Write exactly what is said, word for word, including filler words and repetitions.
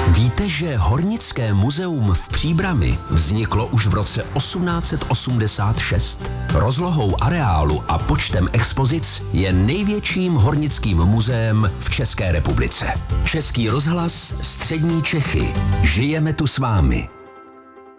Víte, že Hornické muzeum v Příbrami vzniklo už v roce osmnáct set osmdesát šest? Rozlohou areálu a počtem expozic je největším hornickým muzeem v České republice. Český rozhlas, Střední Čechy. Žijeme tu s vámi.